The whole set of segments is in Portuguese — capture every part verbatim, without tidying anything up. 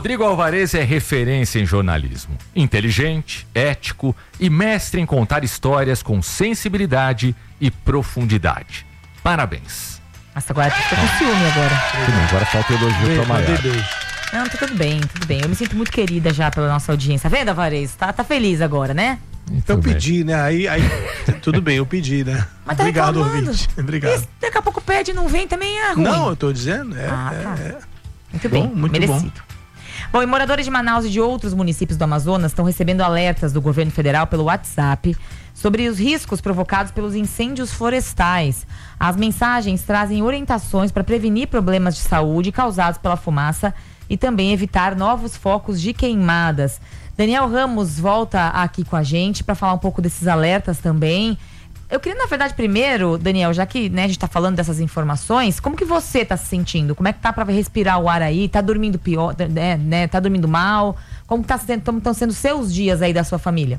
Rodrigo Alvarez é referência em jornalismo. Inteligente, ético e mestre em contar histórias com sensibilidade e profundidade. Parabéns. Nossa, agora tô com ciúme agora. Agora falta o elogio pra Maiara. Não, tá tudo bem, tudo bem. Eu me sinto muito querida já pela nossa audiência. Vendo, Alvarez? Tá, tá feliz agora, né? Então pedi, né? Aí, aí tudo bem, eu pedi, né? Mas tá Obrigado, reclamando. ouvinte. Obrigado. E daqui a pouco pede e não vem, também é ruim. Não, eu tô dizendo. É, ah, tá. é, é. Muito bem, bom, muito merecido. Bom. Bom, e moradores de Manaus e de outros municípios do Amazonas estão recebendo alertas do governo federal pelo WhatsApp sobre os riscos provocados pelos incêndios florestais. As mensagens trazem orientações para prevenir problemas de saúde causados pela fumaça e também evitar novos focos de queimadas. Daniel Ramos volta aqui com a gente para falar um pouco desses alertas também. Eu queria, na verdade, primeiro, Daniel, já que, né, a gente tá falando dessas informações, como que você tá se sentindo? Como é que tá para respirar o ar aí? Tá dormindo pior, né, né? Tá dormindo mal? Como que tá sendo, como estão sendo seus dias aí da sua família?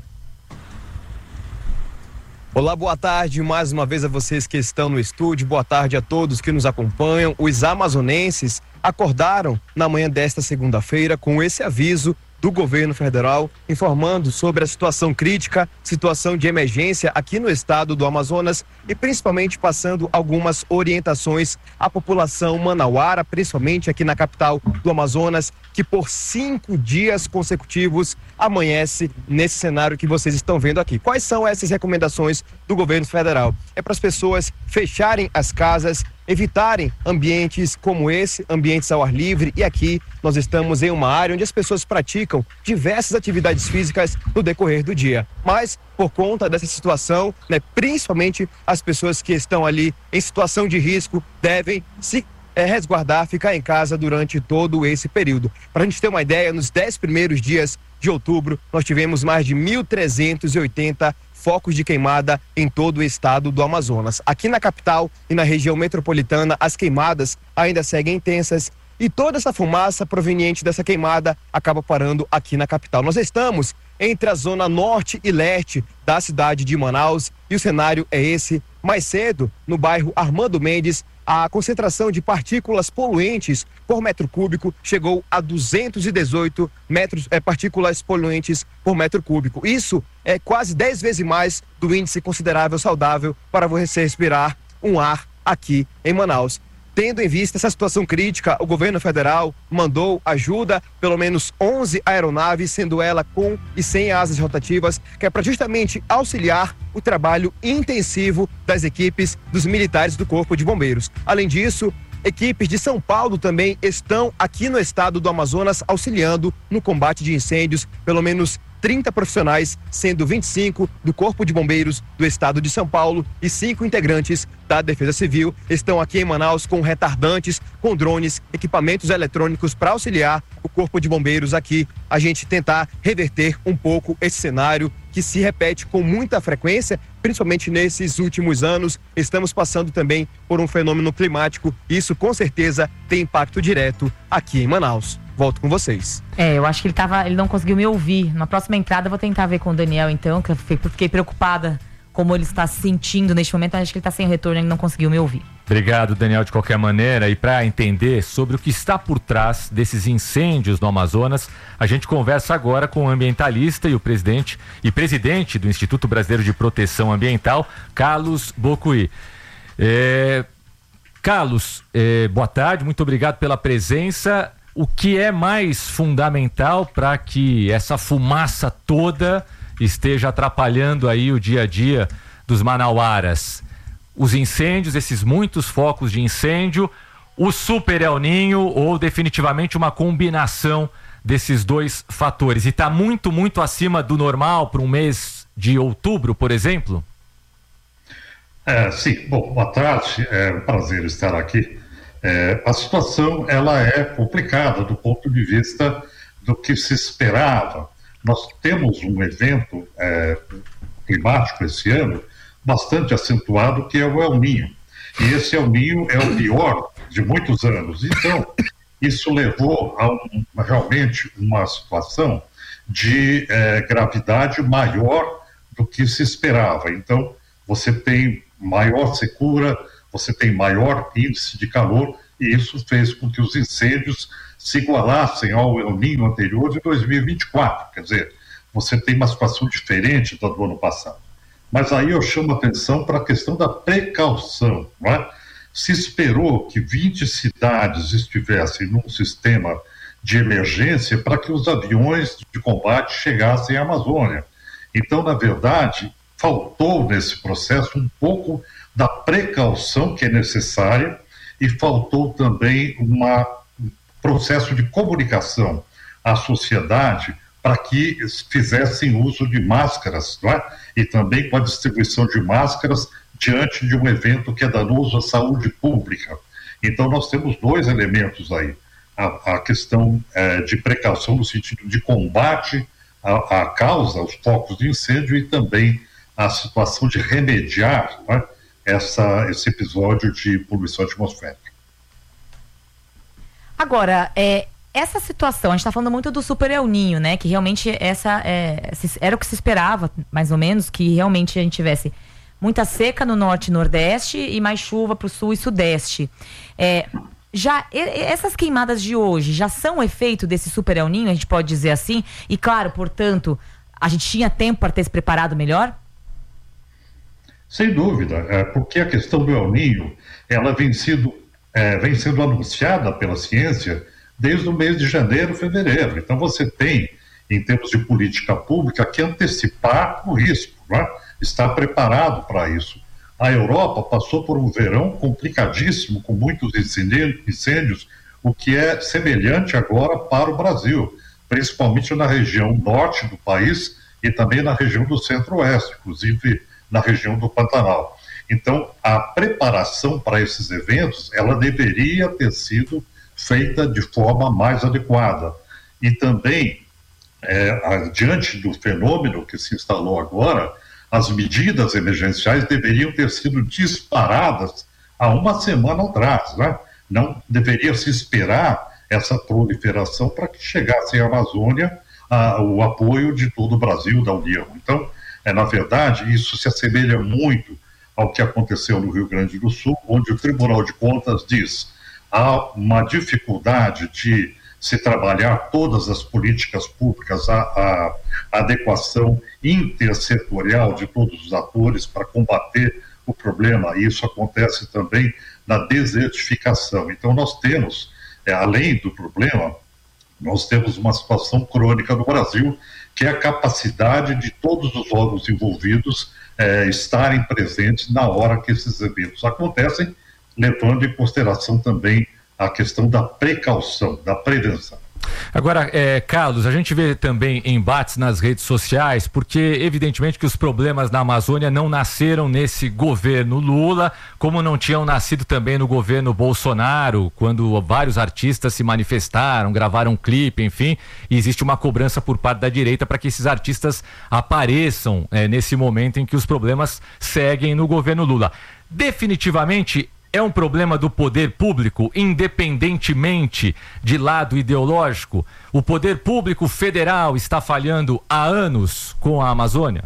Olá, boa tarde mais uma vez a vocês que estão no estúdio, boa tarde a todos que nos acompanham. Os amazonenses acordaram na manhã desta segunda-feira com esse aviso do governo federal informando sobre a situação crítica, situação de emergência aqui no estado do Amazonas e principalmente passando algumas orientações à população manauara, principalmente aqui na capital do Amazonas, que por cinco dias consecutivos amanhece nesse cenário que vocês estão vendo aqui. Quais são essas recomendações do governo federal? É para as pessoas fecharem as casas, evitarem ambientes como esse, ambientes ao ar livre, e aqui nós estamos em uma área onde as pessoas praticam diversas atividades físicas no decorrer do dia. Mas, por conta dessa situação, né, principalmente as pessoas que estão ali em situação de risco devem se é, resguardar, ficar em casa durante todo esse período. Para a gente ter uma ideia, nos dez primeiros dias de outubro, nós tivemos mais de mil trezentos e oitenta focos de queimada em todo o estado do Amazonas. Aqui na capital e na região metropolitana, as queimadas ainda seguem intensas e toda essa fumaça proveniente dessa queimada acaba parando aqui na capital. Nós estamos entre a zona norte e leste da cidade de Manaus e o cenário é esse. Mais cedo, no bairro Armando Mendes, a concentração de partículas poluentes por metro cúbico chegou a duzentos e dezoito metros, é, partículas poluentes por metro cúbico. Isso é quase dez vezes mais do índice considerável saudável para você respirar um ar aqui em Manaus. Tendo em vista essa situação crítica, o governo federal mandou ajuda, pelo menos onze aeronaves, sendo ela com e sem asas rotativas, que é para justamente auxiliar o trabalho intensivo das equipes dos militares do Corpo de Bombeiros. Além disso, equipes de São Paulo também estão aqui no estado do Amazonas auxiliando no combate de incêndios, pelo menos trinta profissionais, sendo vinte e cinco do Corpo de Bombeiros do estado de São Paulo e cinco integrantes da Defesa Civil estão aqui em Manaus com retardantes, com drones, equipamentos eletrônicos para auxiliar o Corpo de Bombeiros aqui, a gente tentar reverter um pouco esse cenário que se repete com muita frequência, principalmente nesses últimos anos. Estamos passando também por um fenômeno climático e isso com certeza tem impacto direto aqui em Manaus. Volto com vocês. É, eu acho que ele tava, ele não conseguiu me ouvir. Na próxima entrada eu vou tentar ver com o Daniel então, que eu fiquei preocupada como ele está se sentindo neste momento. Acho que ele está sem retorno, ele não conseguiu me ouvir. Obrigado, Daniel, de qualquer maneira. E para entender sobre o que está por trás desses incêndios no Amazonas, a gente conversa agora com o ambientalista e o presidente e presidente do Instituto Brasileiro de Proteção Ambiental, Carlos Bocuí. É... Carlos, é... boa tarde, muito obrigado pela presença. O que é mais fundamental para que essa fumaça toda esteja atrapalhando aí o dia a dia dos manauaras? Os incêndios, esses muitos focos de incêndio, o super El Ninho ou definitivamente uma combinação desses dois fatores? E está muito, muito acima do normal para um mês de outubro, por exemplo? É, sim. Bom, boa tarde. É um prazer estar aqui. É, a situação ela é complicada do ponto de vista do que se esperava. Nós temos um evento é, climático esse ano bastante acentuado, que é o El Ninho. E esse El Ninho é o pior de muitos anos. Então, isso levou a um, realmente uma situação de é, gravidade maior do que se esperava. Então, você tem maior secura, você tem maior índice de calor e isso fez com que os incêndios se igualassem ao El Niño anterior de dois mil e vinte e quatro. Quer dizer, você tem uma situação diferente da do ano passado. Mas aí eu chamo a atenção para a questão da precaução, não é? Se esperou que vinte cidades estivessem num sistema de emergência para que os aviões de combate chegassem à Amazônia. Então, na verdade, faltou nesse processo um pouco da precaução que é necessária e faltou também uma, um processo de comunicação à sociedade para que fizessem uso de máscaras, não é? E também com a distribuição de máscaras diante de um evento que é danoso à saúde pública. Então, nós temos dois elementos aí. A, a questão é, de precaução no sentido de combate à, à causa, aos focos de incêndio, e também a situação de remediar, né, essa, esse episódio de poluição atmosférica. Agora, é, essa situação, a gente está falando muito do Super El Niño, né? Que realmente essa é, era o que se esperava, mais ou menos, que realmente a gente tivesse muita seca no norte e nordeste e mais chuva para o sul e sudeste. É, já essas queimadas de hoje já são efeito desse Super El Niño, a gente pode dizer assim? E claro, portanto, a gente tinha tempo para ter se preparado melhor? Sem dúvida, é, porque a questão do El Niño, ela vem, sido, é, vem sendo anunciada pela ciência desde o mês de janeiro, fevereiro. Então você tem, em termos de política pública, que antecipar o risco, né? Está preparado para isso. A Europa passou por um verão complicadíssimo, com muitos incêndios, o que é semelhante agora para o Brasil, principalmente na região norte do país e também na região do centro-oeste, inclusive na região do Pantanal. Então, a preparação para esses eventos, ela deveria ter sido feita de forma mais adequada. E também, é, diante do fenômeno que se instalou agora, as medidas emergenciais deveriam ter sido disparadas há uma semana atrás, né? Não deveria se esperar essa proliferação para que chegasse à Amazônia a, o apoio de todo o Brasil, da União. Então, é, na verdade, isso se assemelha muito ao que aconteceu no Rio Grande do Sul, onde o Tribunal de Contas diz há uma dificuldade de se trabalhar todas as políticas públicas, a, a, a adequação intersetorial de todos os atores para combater o problema. E isso acontece também na desertificação. Então nós temos, é, além do problema, nós temos uma situação crônica no Brasil, que é a capacidade de todos os órgãos envolvidos é, estarem presentes na hora que esses eventos acontecem, levando em consideração também a questão da precaução, da prevenção. Agora, é, Carlos, a gente vê também embates nas redes sociais, porque evidentemente que os problemas na Amazônia não nasceram nesse governo Lula, como não tinham nascido também no governo Bolsonaro, quando vários artistas se manifestaram, gravaram um clipe, enfim, e existe uma cobrança por parte da direita para que esses artistas apareçam é, nesse momento em que os problemas seguem no governo Lula. Definitivamente é um problema do poder público, independentemente de lado ideológico? O poder público federal está falhando há anos com a Amazônia?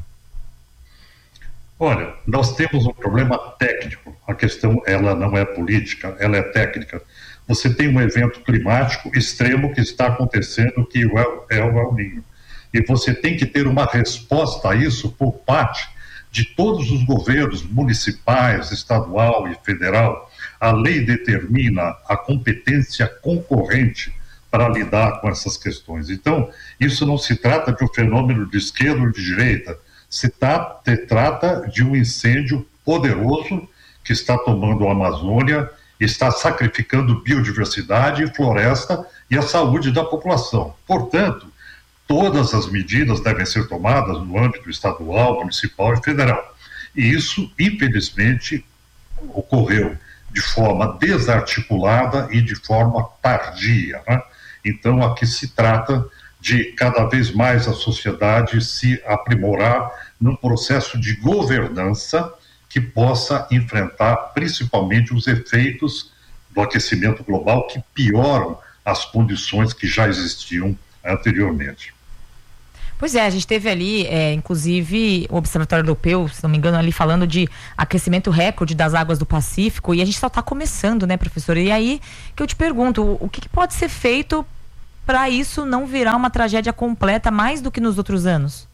Olha, nós temos um problema técnico. A questão, ela não é política, ela é técnica. Você tem um evento climático extremo que está acontecendo, que é o El Niño. E você tem que ter uma resposta a isso por parte de todos os governos municipais, estadual e federal. A lei determina a competência concorrente para lidar com essas questões. Então, isso não se trata de um fenômeno de esquerda ou de direita, se tá, se trata de um incêndio poderoso que está tomando a Amazônia, está sacrificando biodiversidade, floresta e a saúde da população. Portanto, todas as medidas devem ser tomadas no âmbito estadual, municipal e federal. E isso, infelizmente, ocorreu de forma desarticulada e de forma tardia, né? Então, aqui se trata de cada vez mais a sociedade se aprimorar num processo de governança que possa enfrentar principalmente os efeitos do aquecimento global que pioram as condições que já existiam anteriormente. Pois é, a gente teve ali, é, inclusive, o Observatório Europeu, se não me engano, ali falando de aquecimento recorde das águas do Pacífico, e a gente só está começando, né, professor? E aí que eu te pergunto, o que, que pode ser feito para isso não virar uma tragédia completa mais do que nos outros anos?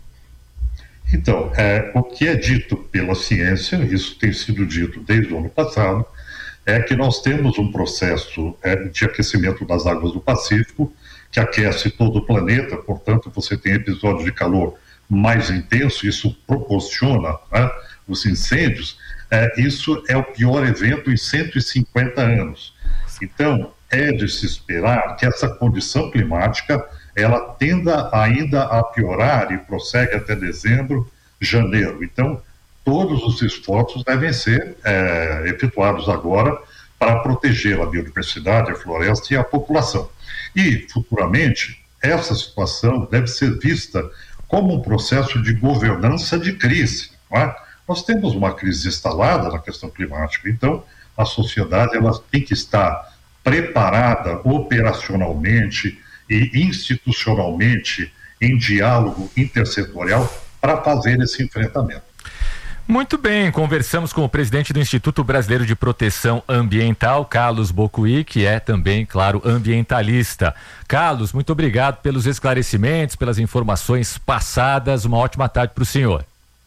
Então, é, o que é dito pela ciência, isso tem sido dito desde o ano passado, é que nós temos um processo é, de aquecimento das águas do Pacífico, que aquece todo o planeta, portanto você tem episódios de calor mais intenso, isso proporciona, né, os incêndios, é, isso é o pior evento em cento e cinquenta anos. Então, é de se esperar que essa condição climática, ela tenda ainda a piorar e prossegue até dezembro, janeiro. Então, todos os esforços devem ser é, efetuados agora para proteger a biodiversidade, a floresta e a população. E, futuramente, essa situação deve ser vista como um processo de governança de crise. Não é? Nós temos uma crise instalada na questão climática, então a sociedade ela tem que estar preparada operacionalmente e institucionalmente em diálogo intersetorial para fazer esse enfrentamento. Muito bem, conversamos com o presidente do Instituto Brasileiro de Proteção Ambiental, Carlos Bocuí, que é também, claro, ambientalista. Carlos, muito obrigado pelos esclarecimentos, pelas informações passadas. Uma ótima tarde para o senhor.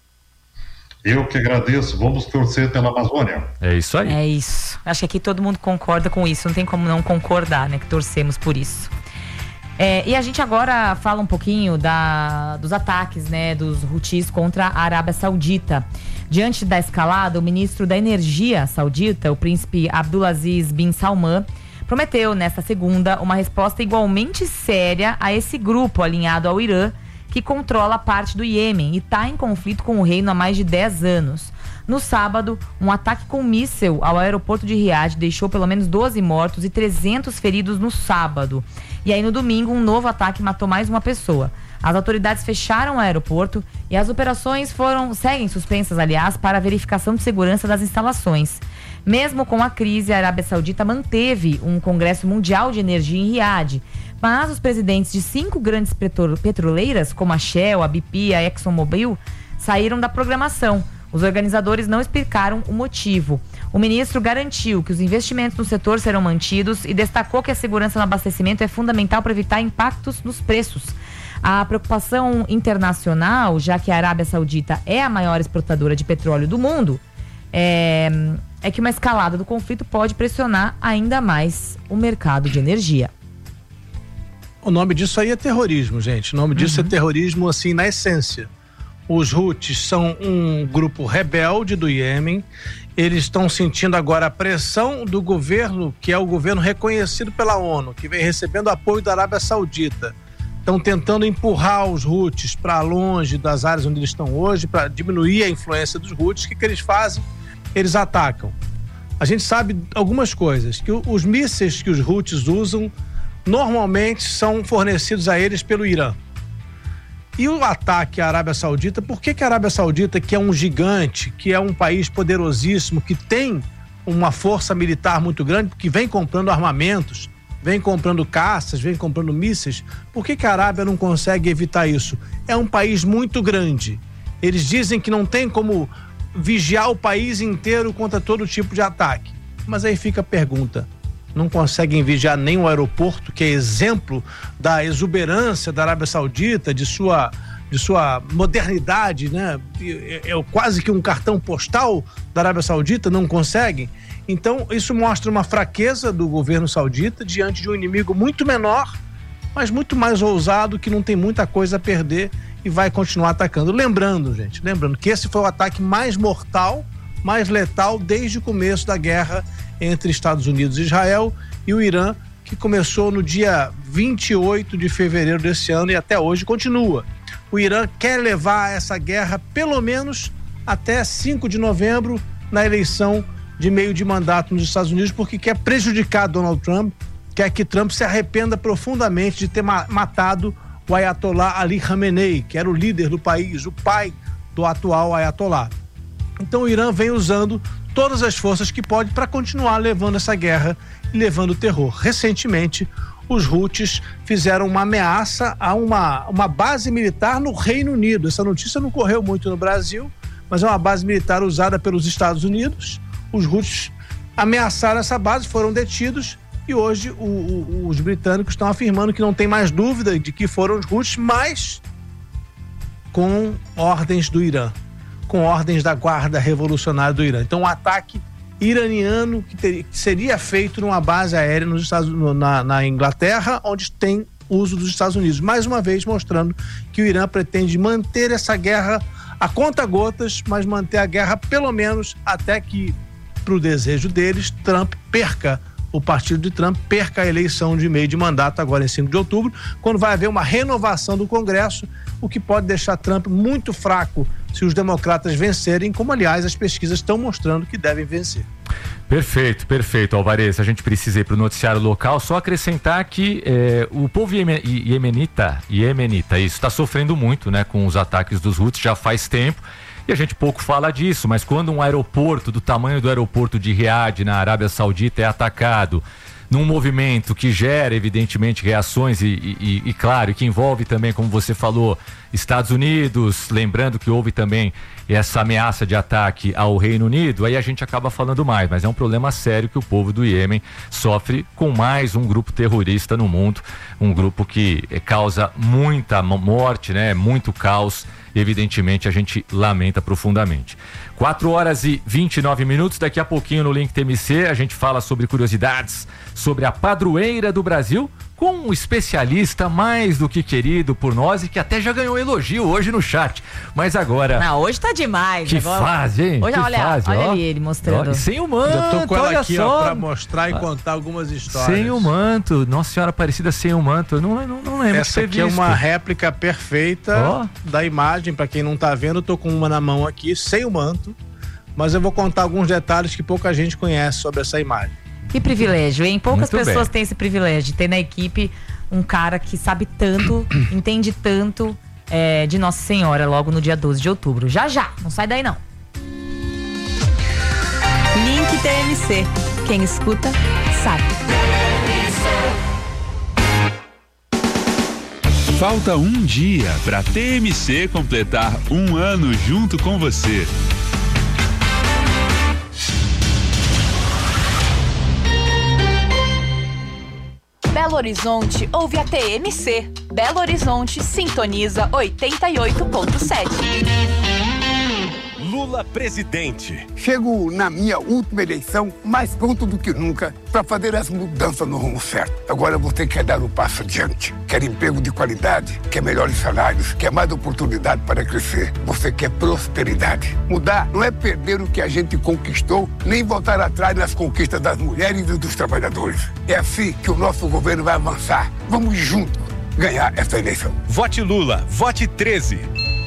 Eu que agradeço. Vamos torcer pela Amazônia. É isso aí. É isso. Acho que aqui todo mundo concorda com isso. Não tem como não concordar, né? Que torcemos por isso. É, e a gente agora fala um pouquinho da, dos ataques, né, dos Houthis contra a Arábia Saudita. Diante da escalada, o ministro da Energia saudita, o príncipe Abdulaziz bin Salman, prometeu nesta segunda uma resposta igualmente séria a esse grupo alinhado ao Irã, que controla parte do Iêmen e está em conflito com o reino há mais de dez anos. No sábado, um ataque com míssil ao aeroporto de Riad deixou pelo menos doze mortos e trezentos feridos no sábado. E aí no domingo, um novo ataque matou mais uma pessoa. As autoridades fecharam o aeroporto e as operações foram, seguem suspensas, aliás, para a verificação de segurança das instalações. Mesmo com a crise, a Arábia Saudita manteve um congresso mundial de energia em Riad. Mas os presidentes de cinco grandes petroleiras, como a Shell, a B P e a ExxonMobil, saíram da programação. Os organizadores não explicaram o motivo. O ministro garantiu que os investimentos no setor serão mantidos e destacou que a segurança no abastecimento é fundamental para evitar impactos nos preços. A preocupação internacional, já que a Arábia Saudita é a maior exportadora de petróleo do mundo, é, é que uma escalada do conflito pode pressionar ainda mais o mercado de energia. O nome disso aí é terrorismo, gente. O nome disso uhum. é terrorismo, assim, na essência. Os Houthis são um grupo rebelde do Iêmen. Eles estão sentindo agora a pressão do governo, que é o governo reconhecido pela ONU, que vem recebendo apoio da Arábia Saudita. Estão tentando empurrar os Houthis para longe das áreas onde eles estão hoje, para diminuir a influência dos Houthis. O que, que eles fazem? Eles atacam. A gente sabe algumas coisas, que os mísseis que os Houthis usam normalmente são fornecidos a eles pelo Irã. E o ataque à Arábia Saudita, por que que a Arábia Saudita, que é um gigante, que é um país poderosíssimo, que tem uma força militar muito grande, que vem comprando armamentos, vem comprando caças, vem comprando mísseis, por que que a Arábia não consegue evitar isso? É um país muito grande. Eles dizem que não tem como vigiar o país inteiro contra todo tipo de ataque. Mas aí fica a pergunta: não conseguem vigiar nem o aeroporto, que é exemplo da exuberância da Arábia Saudita, de sua, de sua modernidade, né? É, é quase que um cartão postal da Arábia Saudita, não conseguem? Então, isso mostra uma fraqueza do governo saudita diante de um inimigo muito menor, mas muito mais ousado, que não tem muita coisa a perder e vai continuar atacando. Lembrando, gente, lembrando que esse foi o ataque mais mortal, mais letal desde o começo da guerra entre Estados Unidos e Israel e o Irã, que começou no dia vinte e oito de fevereiro desse ano e até hoje continua. O Irã quer levar essa guerra pelo menos até cinco de novembro, na eleição de meio de mandato nos Estados Unidos, porque quer prejudicar Donald Trump, quer que Trump se arrependa profundamente de ter ma- matado o Ayatollah Ali Khamenei, que era o líder do país, o pai do atual Ayatollah. Então o Irã vem usando todas as forças que pode para continuar levando essa guerra e levando o terror. Recentemente, os Houthis fizeram uma ameaça a uma, uma base militar no Reino Unido. Essa notícia não correu muito no Brasil, mas é uma base militar usada pelos Estados Unidos. Os Houthis ameaçaram essa base, foram detidos e hoje o, o, os britânicos estão afirmando que não tem mais dúvida de que foram os Houthis, mas com ordens do Irã, com ordens da Guarda Revolucionária do Irã. Então, um ataque iraniano que, teria, que seria feito numa base aérea nos Estados, na, na Inglaterra, onde tem uso dos Estados Unidos. Mais uma vez mostrando que o Irã pretende manter essa guerra a conta-gotas, mas manter a guerra pelo menos até que, para o desejo deles, Trump perca, o partido de Trump perca a eleição de meio de mandato agora em cinco de outubro, quando vai haver uma renovação do Congresso, o que pode deixar Trump muito fraco se os democratas vencerem, como aliás as pesquisas estão mostrando que devem vencer. Perfeito, perfeito, Alvarez. A gente precisa ir para o noticiário local. Só acrescentar que eh, o povo iemen, iemenita, iemenita, isso está sofrendo muito, né, com os ataques dos Houthis já faz tempo. E a gente pouco fala disso, mas quando um aeroporto do tamanho do aeroporto de Riad, na Arábia Saudita, é atacado num movimento que gera, evidentemente, reações e, e, e, claro, que envolve também, como você falou, Estados Unidos, lembrando que houve também essa ameaça de ataque ao Reino Unido, aí a gente acaba falando mais, mas é um problema sério que o povo do Iêmen sofre com mais um grupo terrorista no mundo, um grupo que causa muita morte, né, muito caos. Evidentemente a gente lamenta profundamente. quatro horas e vinte e nove minutos, daqui a pouquinho no Link T M C a gente fala sobre curiosidades sobre a padroeira do Brasil com um especialista mais do que querido por nós e que até já ganhou elogio hoje no chat. Mas agora... Não, hoje tá demais. Que agora... fase, hein? Hoje, que olha, fase, olha ó. ali ele mostrando. Ó, sem o manto, Já tô com ela olha aqui, só. ó, pra mostrar e contar algumas histórias. Sem o manto, Nossa Senhora Aparecida sem o manto, eu não, não, não lembro. Essa aqui é uma réplica perfeita oh. da imagem, pra quem não tá vendo, eu tô com uma na mão aqui, sem o manto, mas eu vou contar alguns detalhes que pouca gente conhece sobre essa imagem. Que privilégio, hein? Poucas Muito pessoas bem. têm esse privilégio de ter na equipe um cara que sabe tanto, entende tanto é, de Nossa Senhora logo no dia doze de outubro. Já, já, não sai daí não. Link T M C. Quem escuta, sabe. Falta um dia para T M C completar um ano junto com você. Belo Horizonte ouve a T M C. Belo Horizonte sintoniza oitenta e oito ponto sete. Lula presidente. Chego na minha última eleição mais pronto do que nunca para fazer as mudanças no rumo certo. Agora você quer dar o passo adiante. Quer emprego de qualidade, quer melhores salários, quer mais oportunidade para crescer. Você quer prosperidade. Mudar não é perder o que a gente conquistou, nem voltar atrás nas conquistas das mulheres e dos trabalhadores. É assim que o nosso governo vai avançar. Vamos juntos ganhar essa eleição. Vote Lula, vote treze.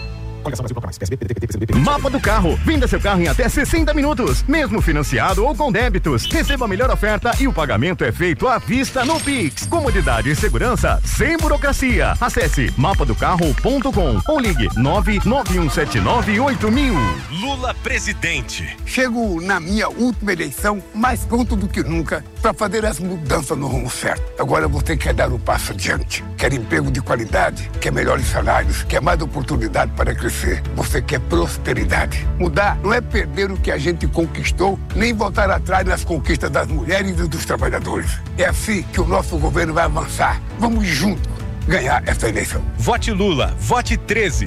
Mapa do Carro. Venda seu carro em até sessenta minutos, mesmo financiado ou com débitos. Receba a melhor oferta e o pagamento é feito à vista no Pix. Comodidade e segurança sem burocracia. Acesse mapa do carro ponto com ou ligue nove nove um sete nove oito mil. Lula presidente. Chego na minha última eleição mais pronto do que nunca para fazer as mudanças no rumo certo. Agora você quer dar o passo adiante. Quer emprego de qualidade, quer melhores salários, quer mais oportunidade para crescer. Você quer prosperidade. Mudar não é perder o que a gente conquistou, nem voltar atrás nas conquistas das mulheres e dos trabalhadores. É assim que o nosso governo vai avançar. Vamos juntos ganhar essa eleição. Vote Lula, vote treze.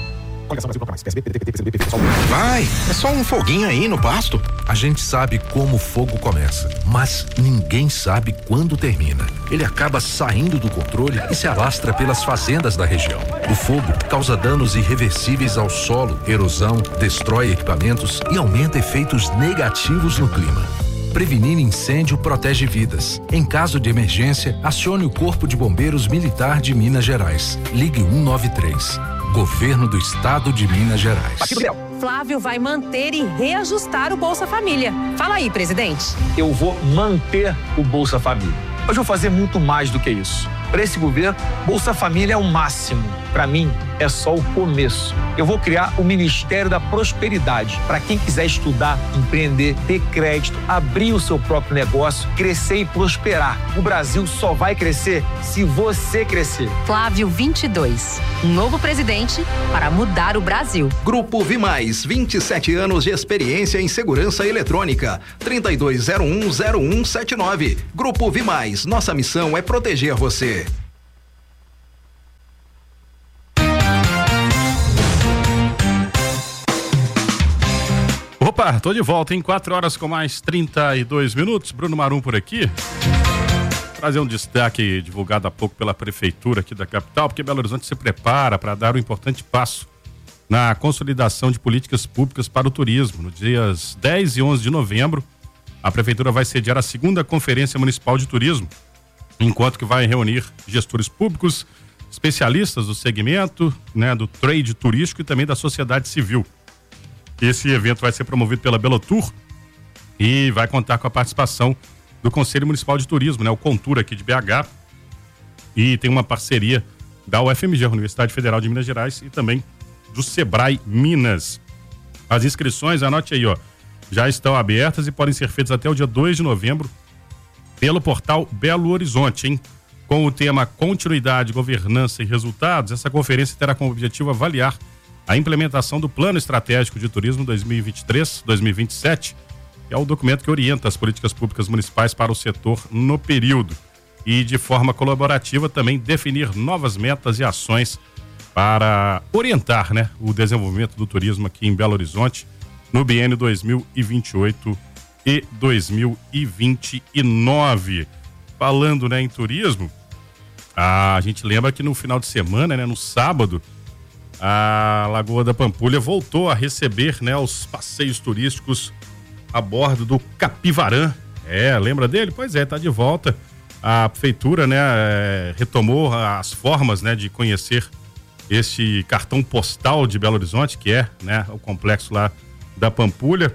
Vai, é só um foguinho aí no pasto. A gente sabe como o fogo começa, mas ninguém sabe quando termina. Ele acaba saindo do controle e se alastra pelas fazendas da região. O fogo causa danos irreversíveis ao solo, erosão, destrói equipamentos e aumenta efeitos negativos no clima. Prevenir incêndio protege vidas. Em caso de emergência, acione o Corpo de Bombeiros Militar de Minas Gerais. Ligue um nove três. Governo do Estado de Minas Gerais. Flávio vai manter e reajustar o Bolsa Família. Fala aí, presidente. Eu vou manter o Bolsa Família. Mas vou fazer muito mais do que isso. Para esse governo, Bolsa Família é o máximo. para mim, é só o começo. Eu vou criar o Ministério da Prosperidade para quem quiser estudar, empreender, ter crédito, abrir o seu próprio negócio, crescer e prosperar. O Brasil só vai crescer se você crescer. Flávio vinte e dois, um novo presidente para mudar o Brasil. Grupo Vimais, vinte e sete anos de experiência em segurança eletrônica. trinta e dois zero um zero um sete nove. Grupo Vimais, nossa missão é proteger você. Opa, tô de volta em quatro horas com mais trinta e dois minutos. Bruno Marum por aqui. Trazer um destaque divulgado há pouco pela prefeitura aqui da capital, porque Belo Horizonte se prepara para dar um importante passo na consolidação de políticas públicas para o turismo. Nos dias dez e onze de novembro, a prefeitura vai sediar a segunda Conferência Municipal de Turismo, enquanto que vai reunir gestores públicos, especialistas do segmento, né, do trade turístico e também da sociedade civil. Esse evento vai ser promovido pela Belotur e vai contar com a participação do Conselho Municipal de Turismo, né, o Contur aqui de B H, e tem uma parceria da U F M G, Universidade Federal de Minas Gerais, e também do Sebrae Minas. As inscrições, anote aí, ó, já estão abertas e podem ser feitas até o dia dois de novembro pelo portal Belo Horizonte, hein? Com o tema Continuidade, Governança e Resultados, essa conferência terá como objetivo avaliar a implementação do Plano Estratégico de Turismo dois mil e vinte e três a dois mil e vinte e sete, que é o documento que orienta as políticas públicas municipais para o setor no período. E, de forma colaborativa, também definir novas metas e ações para orientar, né, o desenvolvimento do turismo aqui em Belo Horizonte no biênio dois mil e vinte e oito e dois mil e vinte e nove. Falando, né, em turismo, a gente lembra que no final de semana, né, no sábado, a Lagoa da Pampulha voltou a receber, né, os passeios turísticos a bordo do Capivarã. É, lembra dele? Pois é, tá de volta. A prefeitura, né, é, retomou as formas, né, de conhecer esse cartão postal de Belo Horizonte, que é, né, o complexo lá da Pampulha,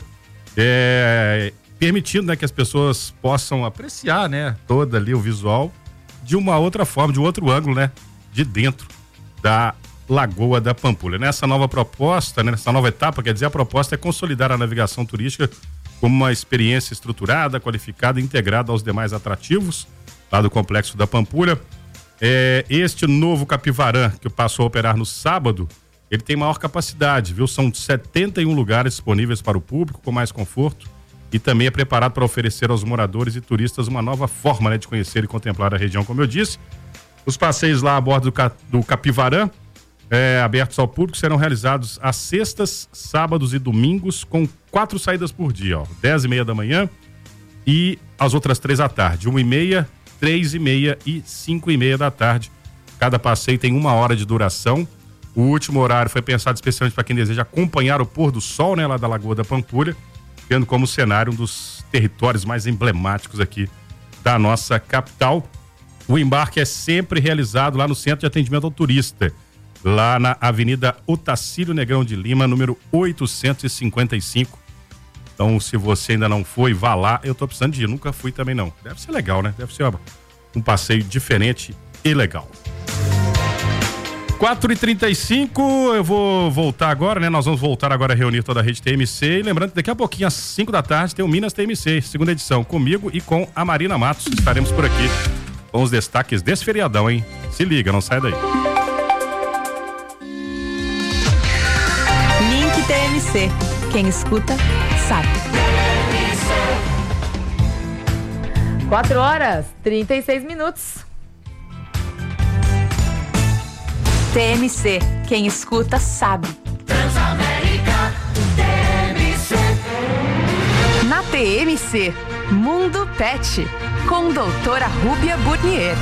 é, permitindo, né, que as pessoas possam apreciar, né, todo ali o visual de uma outra forma, de um outro ângulo, né, de dentro da Lagoa da Pampulha. Nessa nova proposta, né, nessa nova etapa, quer dizer, a proposta é consolidar a navegação turística como uma experiência estruturada, qualificada e integrada aos demais atrativos lá do complexo da Pampulha. É, este novo Capivarã, que passou a operar no sábado, ele tem maior capacidade, viu? São setenta e um lugares disponíveis para o público, com mais conforto, e também é preparado para oferecer aos moradores e turistas uma nova forma, né, de conhecer e contemplar a região, como eu disse. Os passeios lá a bordo do, Ca, do Capivarã, É, abertos ao público, serão realizados às sextas, sábados e domingos, com quatro saídas por dia, ó, dez e meia da manhã e as outras três à tarde, uma e meia, três e meia e cinco e meia da tarde. Cada passeio tem uma hora de duração. O último horário foi pensado especialmente para quem deseja acompanhar o pôr do sol, né, lá da Lagoa da Pampulha, tendo como cenário um dos territórios mais emblemáticos aqui da nossa capital. O embarque é sempre realizado lá no Centro de Atendimento ao Turista, lá na Avenida Otacílio Negrão de Lima, número oitocentos e cinquenta e cinco. Então, se você ainda não foi, vá lá. Eu tô precisando de ir, nunca fui também não. Deve ser legal, né? Deve ser uma, um passeio diferente e legal. quatro e trinta e cinco, eu vou voltar agora, né? Nós vamos voltar agora a reunir toda a rede T M C. E lembrando que daqui a pouquinho, às cinco da tarde, tem o Minas T M C, segunda edição, comigo e com a Marina Matos. Estaremos por aqui com os destaques desse feriadão, hein? Se liga, não sai daí. T M C. Quem escuta, sabe. quatro horas, trinta e seis minutos. T M C. Quem escuta, sabe. Transamérica T M C. Na T M C, Mundo Pet, com doutora Rúbia Burnier.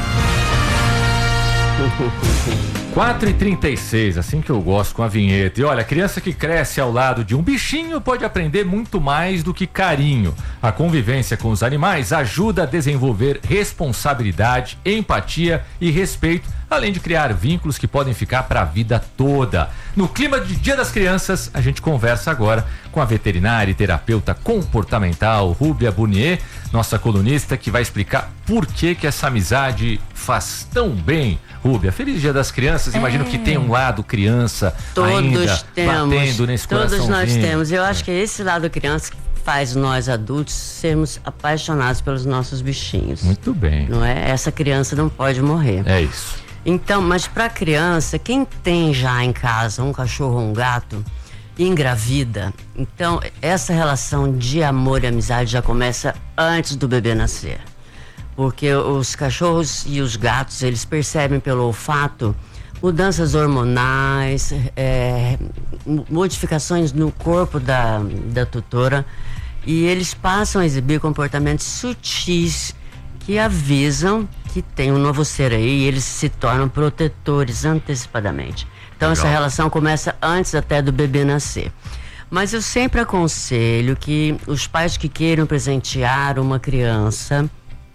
quatro e trinta e seis, assim que eu gosto com a vinheta. E olha, a criança que cresce ao lado de um bichinho pode aprender muito mais do que carinho. A convivência com os animais ajuda a desenvolver responsabilidade, empatia e respeito, além de criar vínculos que podem ficar para a vida toda. No clima de Dia das Crianças, a gente conversa agora com a veterinária e terapeuta comportamental Rúbia Burnier, nossa colunista, que vai explicar por que que essa amizade faz tão bem. Rúbia, feliz Dia das Crianças. Imagino é. que tem um lado criança todos ainda temos, batendo nesse coraçãozinho. Todos nós temos. Eu acho que é esse lado criança que faz nós adultos sermos apaixonados pelos nossos bichinhos. Muito bem. Não é? Essa criança não pode morrer. É isso. Então, mas para criança, quem tem já em casa um cachorro ou um gato e engravida, então essa relação de amor e amizade já começa antes do bebê nascer. Porque os cachorros e os gatos, eles percebem pelo olfato mudanças hormonais, é, modificações no corpo da, da tutora, e eles passam a exibir comportamentos sutis que avisam que tem um novo ser aí, e eles se tornam protetores antecipadamente. Então Legal. Essa relação começa antes até do bebê nascer. Mas eu sempre aconselho que os pais que queiram presentear uma criança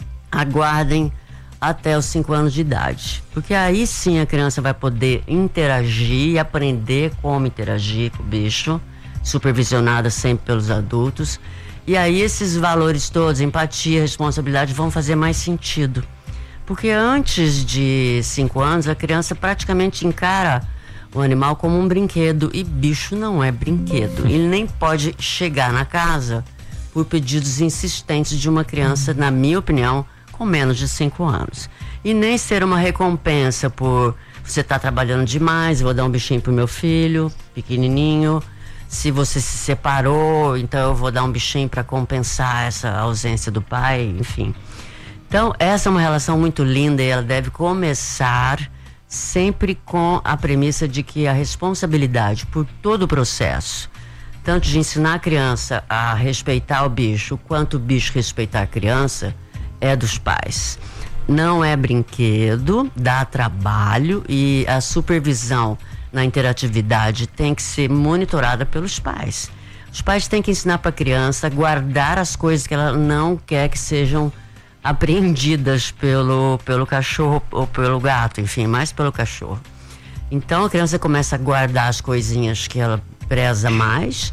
aguardem até os cinco anos de idade, porque aí sim a criança vai poder interagir e aprender como interagir com o bicho, supervisionada sempre pelos adultos, e aí esses valores todos, empatia, responsabilidade, vão fazer mais sentido, porque antes de cinco anos a criança praticamente encara o animal como um brinquedo, e bicho não é brinquedo. Ele nem pode chegar na casa por pedidos insistentes de uma criança, na minha opinião, com menos de cinco anos. E nem ser uma recompensa por você estar tá trabalhando demais, vou dar um bichinho pro meu filho, pequenininho. Se você se separou, então eu vou dar um bichinho para compensar essa ausência do pai, enfim. Então, essa é uma relação muito linda, e ela deve começar sempre com a premissa de que a responsabilidade por todo o processo, tanto de ensinar a criança a respeitar o bicho, quanto o bicho respeitar a criança, é dos pais. Não é brinquedo, dá trabalho, e a supervisão na interatividade tem que ser monitorada pelos pais. Os pais têm que ensinar para a criança a guardar as coisas que ela não quer que sejam apreendidas pelo, pelo cachorro ou pelo gato, enfim, mais pelo cachorro. Então a criança começa a guardar as coisinhas que ela preza mais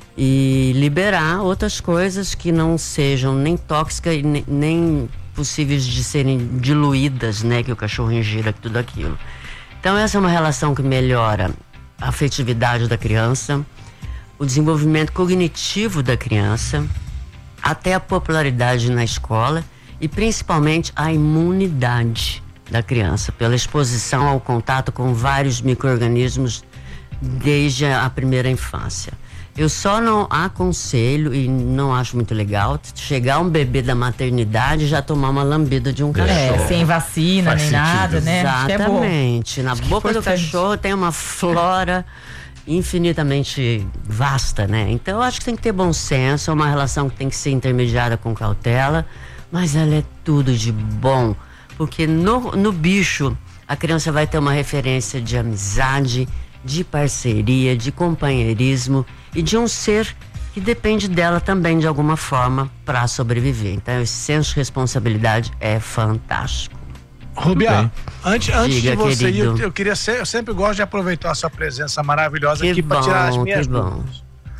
e liberar outras coisas que não sejam nem tóxicas e nem, nem possíveis de serem diluídas, né, que o cachorro ingira tudo aquilo. Então essa é uma relação que melhora a afetividade da criança, o desenvolvimento cognitivo da criança, até a popularidade na escola e principalmente a imunidade da criança, pela exposição ao contato com vários micro-organismos desde a primeira infância. Eu só não aconselho, e não acho muito legal, chegar um bebê da maternidade e já tomar uma lambida de um cachorro. É, sem vacina, Faz nem sentido. nada, né? Exatamente. É Na boca do cachorro tem uma flora infinitamente vasta, né? Então eu acho que tem que ter bom senso, é uma relação que tem que ser intermediada com cautela, mas ela é tudo de bom, porque no, no bicho a criança vai ter uma referência de amizade, de parceria, de companheirismo e de um ser que depende dela também de alguma forma para sobreviver. Então esse senso de responsabilidade é fantástico. Rubia, antes, antes Diga, de você ir, eu, querido. eu queria ser, eu sempre gosto de aproveitar a sua presença maravilhosa Que aqui para tirar as bom, minhas que bom. dúvidas.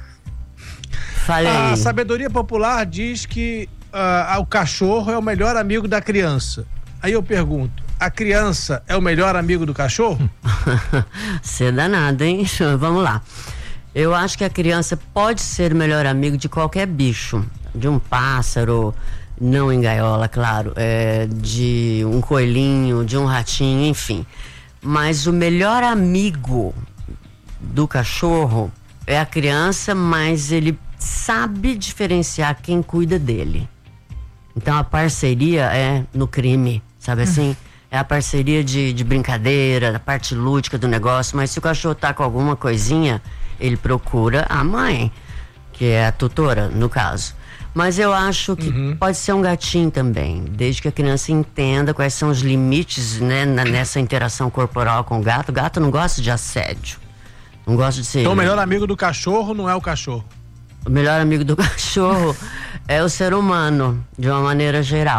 Fale A aí. sabedoria popular diz que ah, o cachorro é o melhor amigo da criança. Aí eu pergunto, a criança é o melhor amigo do cachorro? Você é danado, hein? Vamos lá. Eu acho que a criança pode ser o melhor amigo de qualquer bicho, de um pássaro, não em gaiola, claro, é, de um coelhinho, de um ratinho, enfim. Mas o melhor amigo do cachorro é a criança, mas ele sabe diferenciar quem cuida dele. Então a parceria é no crime, sabe assim? É a parceria de, de brincadeira, da parte lúdica do negócio, mas se o cachorro tá com alguma coisinha, ele procura a mãe, que é a tutora, no caso. Mas eu acho que uhum. pode ser um gatinho também, desde que a criança entenda quais são os limites, né, na, nessa interação corporal com o gato. O gato não gosta de assédio, não gosta de ser... Então o melhor amigo do cachorro não é o cachorro? O melhor amigo do cachorro é o ser humano, de uma maneira geral.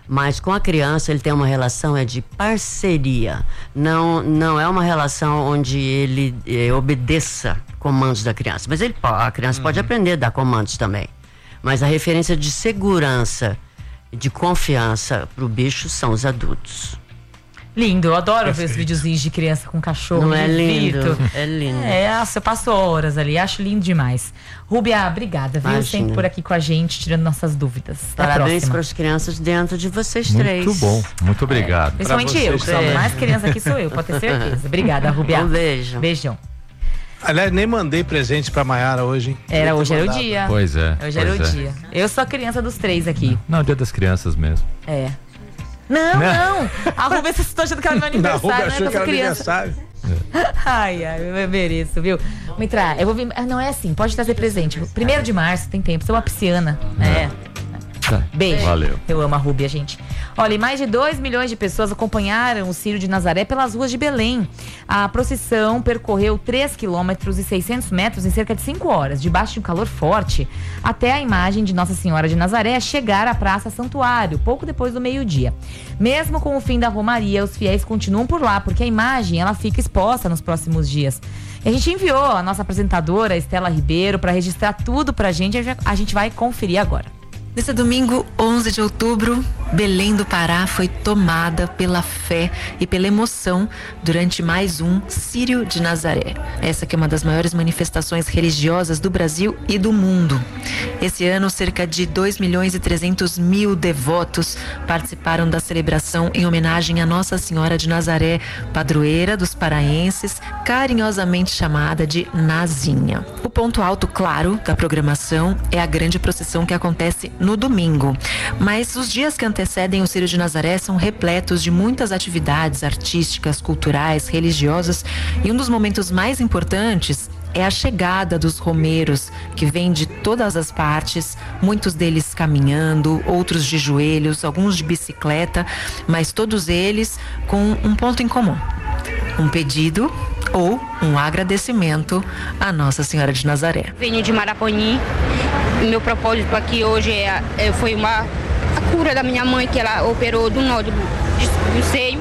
Mas com a criança ele tem uma relação é de parceria. Não, não é uma relação onde ele eh, obedeça comandos da criança. Mas ele, a criança uhum. pode aprender a dar comandos também. Mas a referência de segurança, de confiança pro bicho são os adultos. Lindo, eu adoro ver os videozinhos de criança com cachorro. Não é lindo? Vito. É lindo. É, nossa, eu passo horas ali, acho lindo demais. Rúbia, obrigada, viu? Imagina. Sempre por aqui com a gente, tirando nossas dúvidas. Até Parabéns para as crianças dentro de vocês muito três. Muito bom, muito obrigado. É, principalmente eu, que sou é. mais criança aqui sou eu, pode ter certeza. Obrigada, Rúbia. Um beijo. Beijão. Aliás, nem mandei presente pra Maiara hoje, hein? Era, hoje era o dia. Pois é. Hoje pois era o é. dia. Eu sou a criança dos três aqui. Não, dia das crianças mesmo. É. Não, não. A Rúbia, vocês estão achando que era meu aniversário, Não, a Rúbia né? achou Eu que era sou criança. aniversário. Ai, ai, eu mereço, viu? Vamos entrar. Eu vou vir. Não é assim, pode trazer presente. Primeiro de março tem tempo, sou uma pisciana. É. Tá. Beijo. Valeu. Eu amo a Rúbia, gente. Olha, e mais de dois milhões de pessoas acompanharam o Círio de Nazaré pelas ruas de Belém. A procissão percorreu três quilômetros e seiscentos metros em cerca de cinco horas, debaixo de um calor forte, até a imagem de Nossa Senhora de Nazaré chegar à Praça Santuário, pouco depois do meio-dia. Mesmo com o fim da romaria, os fiéis continuam por lá, porque a imagem ela fica exposta nos próximos dias. E a gente enviou a nossa apresentadora, Estela Ribeiro, para registrar tudo pra gente. A gente vai conferir agora. Nesse domingo, onze de outubro, Belém do Pará foi tomada pela fé e pela emoção durante mais um Círio de Nazaré. Essa que é uma das maiores manifestações religiosas do Brasil e do mundo. Esse ano, cerca de dois milhões e trezentos mil devotos participaram da celebração em homenagem a Nossa Senhora de Nazaré, padroeira dos paraenses, carinhosamente chamada de Nazinha. O ponto alto, claro, da programação é a grande procissão que acontece no domingo. Mas os dias que antecedem o Círio de Nazaré são repletos de muitas atividades artísticas, culturais, religiosas, e um dos momentos mais importantes é a chegada dos romeiros, que vêm de todas as partes, muitos deles caminhando, outros de joelhos, alguns de bicicleta, mas todos eles com um ponto em comum: um pedido ou um agradecimento à Nossa Senhora de Nazaré. Venho de Maraponim. Meu propósito aqui hoje é, é, foi uma, a cura da minha mãe, que ela operou do nódulo do seio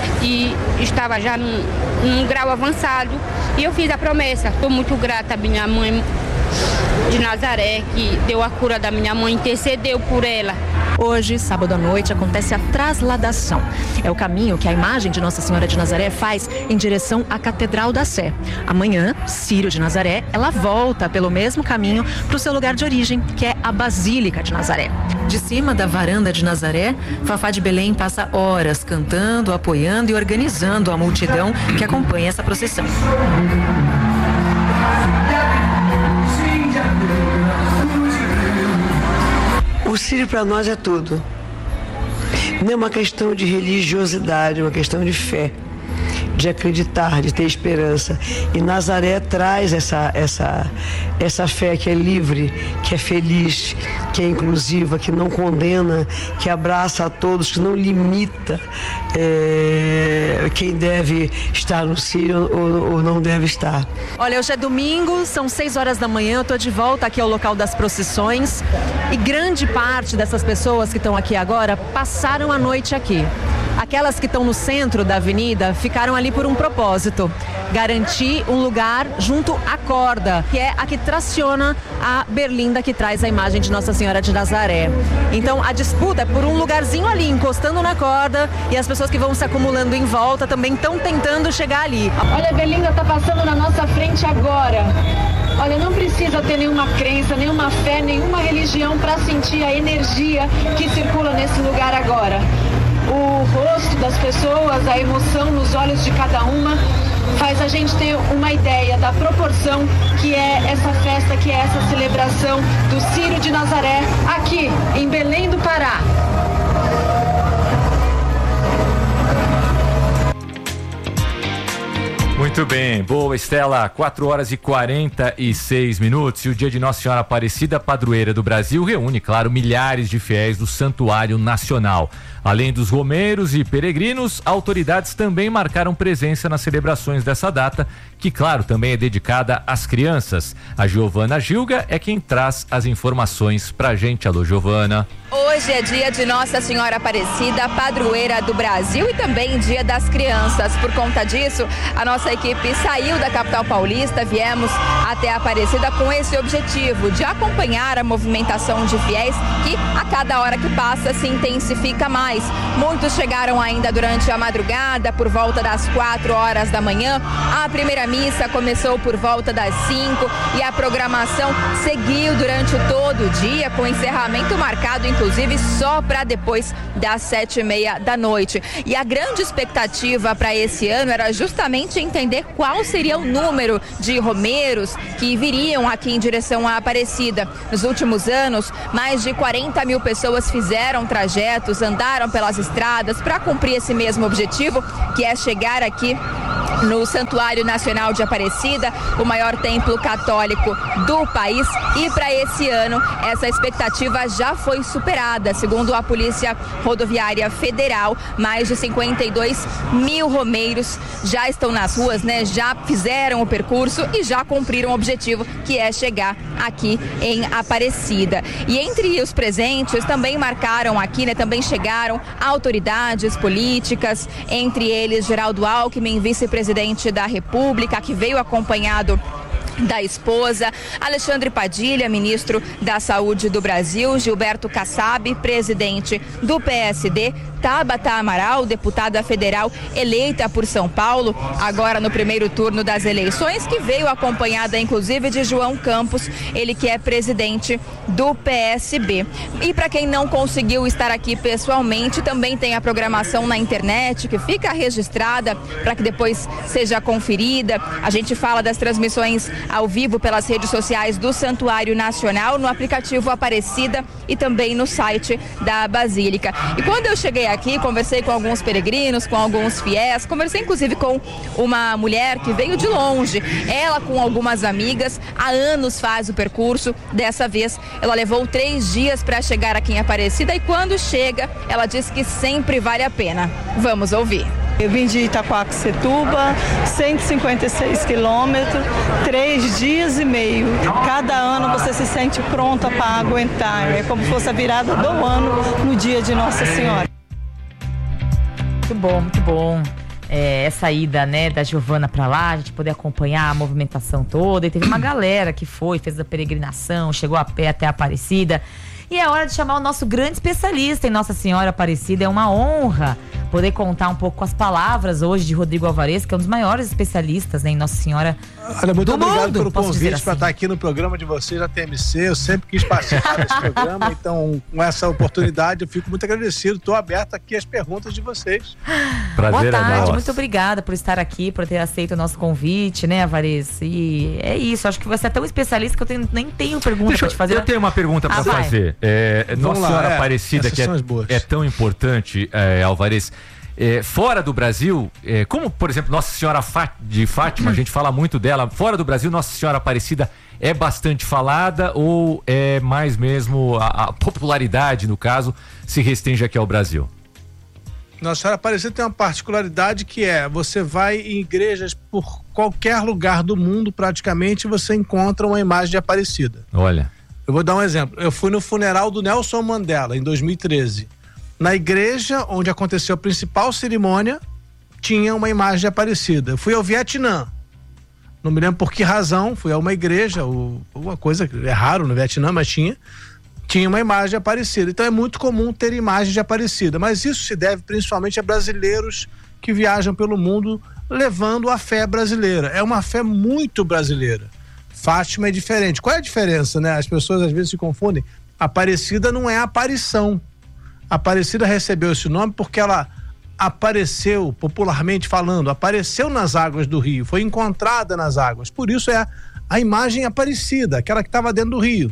e estava já num, num grau avançado. E eu fiz a promessa. Estou muito grata à minha mãe de Nazaré, que deu a cura da minha mãe, intercedeu por ela. Hoje, sábado à noite, acontece a trasladação. É o caminho que a imagem de Nossa Senhora de Nazaré faz em direção à Catedral da Sé. Amanhã, Círio de Nazaré, ela volta pelo mesmo caminho para o seu lugar de origem, que é a Basílica de Nazaré. De cima da varanda de Nazaré, Fafá de Belém passa horas cantando, apoiando e organizando a multidão que acompanha essa procissão. O Círio para nós é tudo. Não é uma questão de religiosidade, é uma questão de fé, de acreditar, de ter esperança. E Nazaré traz essa, essa, essa fé que é livre, que é feliz, que é inclusiva, que não condena, que abraça a todos, que não limita é, quem deve estar no Círio ou, ou não deve estar. Olha, hoje é domingo, são seis horas da manhã, eu estou de volta aqui ao local das procissões e grande parte dessas pessoas que estão aqui agora passaram a noite aqui. Aquelas que estão no centro da avenida ficaram ali por um propósito: garantir um lugar junto à corda, que é a que traciona a berlinda que traz a imagem de Nossa Senhora de Nazaré. Então a disputa é por um lugarzinho ali, encostando na corda, e as pessoas que vão se acumulando em volta também estão tentando chegar ali. Olha, a berlinda está passando na nossa frente agora. Olha, não precisa ter nenhuma crença, nenhuma fé, nenhuma religião para sentir a energia que circula nesse lugar agora. O rosto das pessoas, a emoção nos olhos de cada uma, faz a gente ter uma ideia da proporção que é essa festa, que é essa celebração do Círio de Nazaré, aqui em Belém do Pará. Muito bem, boa, Estela, quatro horas e quarenta e seis minutos, e o dia de Nossa Senhora Aparecida, padroeira do Brasil, reúne, claro, milhares de fiéis do Santuário Nacional. Além dos romeiros e peregrinos, autoridades também marcaram presença nas celebrações dessa data, que, claro, também é dedicada às crianças. A Giovana Gilga é quem traz as informações pra gente. Alô, Giovana. Hoje é dia de Nossa Senhora Aparecida, padroeira do Brasil, e também dia das crianças. Por conta disso, a nossa equipe saiu da capital paulista, viemos até Aparecida com esse objetivo de acompanhar a movimentação de fiéis que a cada hora que passa se intensifica mais. Muitos chegaram ainda durante a madrugada, por volta das quatro horas da manhã. A primeira missa começou por volta das cinco e a programação seguiu durante todo o dia, com encerramento marcado em inclusive só para depois das sete e meia da noite. E a grande expectativa para esse ano era justamente entender qual seria o número de romeiros que viriam aqui em direção à Aparecida. Nos últimos anos, mais de quarenta mil pessoas fizeram trajetos, andaram pelas estradas para cumprir esse mesmo objetivo, que é chegar aqui no Santuário Nacional de Aparecida, o maior templo católico do país. E para esse ano, essa expectativa já foi superada. Segundo a Polícia Rodoviária Federal, mais de cinquenta e dois mil romeiros já estão nas ruas, né? Já fizeram o percurso e já cumpriram o objetivo, que é chegar aqui em Aparecida. E entre os presentes também marcaram aqui, né? Também chegaram autoridades políticas, entre eles Geraldo Alckmin, vice-presidente presidente da República, que veio acompanhado da esposa, Alexandre Padilha, ministro da Saúde do Brasil, Gilberto Kassab, presidente do P S D, Tabata Amaral, deputada federal eleita por São Paulo, agora no primeiro turno das eleições, que veio acompanhada inclusive de João Campos, ele que é presidente do P S B. E para quem não conseguiu estar aqui pessoalmente, também tem a programação na internet, que fica registrada para que depois seja conferida. A gente fala das transmissões ao vivo pelas redes sociais do Santuário Nacional, no aplicativo Aparecida e também no site da Basílica. E quando eu cheguei aqui, conversei com alguns peregrinos, com alguns fiéis, conversei inclusive com uma mulher que veio de longe, ela com algumas amigas, há anos faz o percurso. Dessa vez ela levou três dias para chegar aqui em Aparecida e quando chega, ela diz que sempre vale a pena. Vamos ouvir. Eu vim de Itaquaquecetuba, cento e cinquenta e seis quilômetros, três dias e meio. Cada ano você se sente pronta para aguentar. É como se fosse a virada do ano no dia de Nossa Senhora. Muito bom, muito bom. É, essa ida, né, da Giovana para lá, a gente poder acompanhar a movimentação toda. E teve uma galera que foi, fez a peregrinação, chegou a pé até a Aparecida. E é hora de chamar o nosso grande especialista em Nossa Senhora Aparecida. É uma honra poder contar um pouco com as palavras hoje de Rodrigo Alvarez, que é um dos maiores especialistas, né, em Nossa Senhora. Olha, muito do obrigado mundo, pelo convite assim. para estar aqui no programa de vocês, da T M C. Eu sempre quis participar desse programa, então com essa oportunidade eu fico muito agradecido. Estou aberto aqui às perguntas de vocês. Prazer. Boa tarde, é muito obrigada por estar aqui, por ter aceito o nosso convite, né, Alvarez? E é isso, acho que você é tão especialista que eu tenho, nem tenho pergunta para te fazer. Eu tenho uma pergunta para ah, fazer. É, Nossa lá, Senhora é, Aparecida, que é, é tão importante, é, Alvarez. É, fora do Brasil, é, como por exemplo Nossa Senhora de Fátima, a gente fala muito dela. Fora do Brasil, Nossa Senhora Aparecida é bastante falada ou é mais mesmo a, a popularidade, no caso, se restringe aqui ao Brasil? Nossa Senhora Aparecida tem uma particularidade que é, você vai em igrejas por qualquer lugar do mundo, praticamente, você encontra uma imagem de Aparecida. Olha. Eu vou dar um exemplo. Eu fui no funeral do Nelson Mandela, em dois mil e treze. Na igreja onde aconteceu a principal cerimônia, tinha uma imagem de Aparecida. Eu fui ao Vietnã. Não me lembro por que razão, fui a uma igreja, uma coisa que é raro no Vietnã, mas tinha. Tinha uma imagem de Aparecida. Então é muito comum ter imagem de Aparecida. Mas isso se deve principalmente a brasileiros que viajam pelo mundo levando a fé brasileira. É uma fé muito brasileira. Fátima é diferente. Qual é a diferença, né? As pessoas às vezes se confundem. Aparecida não é aparição. Aparecida recebeu esse nome porque ela apareceu, popularmente falando, apareceu nas águas do rio, foi encontrada nas águas. Por isso é a, a imagem Aparecida, aquela que estava dentro do rio.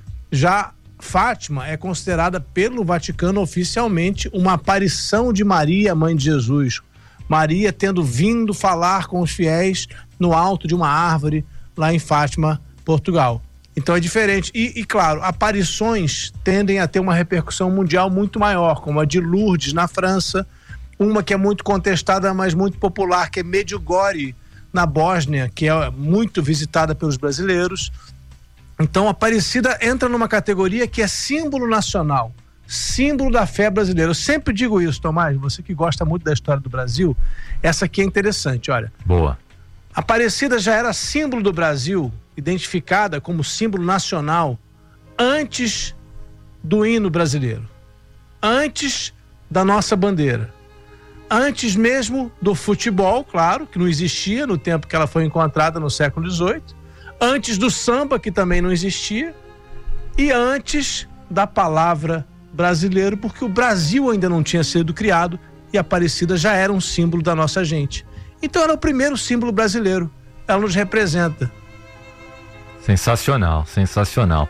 Já Fátima é considerada pelo Vaticano oficialmente uma aparição de Maria, mãe de Jesus. Maria tendo vindo falar com os fiéis no alto de uma árvore lá em Fátima, Portugal. Então é diferente. E, e, claro, aparições tendem a ter uma repercussão mundial muito maior, como a de Lourdes, na França, uma que é muito contestada, mas muito popular, que é Medjugorje, na Bósnia, que é muito visitada pelos brasileiros. Então, Aparecida entra numa categoria que é símbolo nacional. símbolo da fé brasileira. Eu sempre digo isso, Tomás, você que gosta muito da história do Brasil, essa aqui é interessante, olha. Boa. Aparecida já era símbolo do Brasil, identificada como símbolo nacional antes do hino brasileiro, antes da nossa bandeira, antes mesmo do futebol, claro, que não existia no tempo que ela foi encontrada no século dezoito, antes do samba, que também não existia, e antes da palavra brasileiro, porque o Brasil ainda não tinha sido criado e a Aparecida já era um símbolo da nossa gente. Então ela é o primeiro símbolo brasileiro, ela nos representa. Sensacional, sensacional.